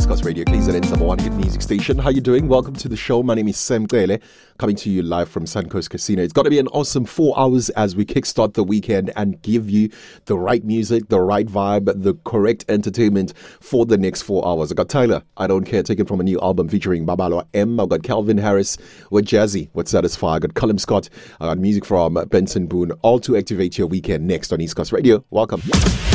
Coast Radio, KZN's number one hit music station. How you doing? Welcome to the show. My name is Sam Gele, coming to you live from Suncoast Casino. It's going to be an awesome 4 hours as we kickstart the weekend and give you the right music, the right vibe, the correct entertainment for the next 4 hours. I got Tyler, I Don't Care, taken from a new album featuring Babalo M. I've got Calvin Harris with Jazzy, with Satisfy. I got Cullum Scott. I got music from Benson Boone, all to activate your weekend next on East Coast Radio. Welcome.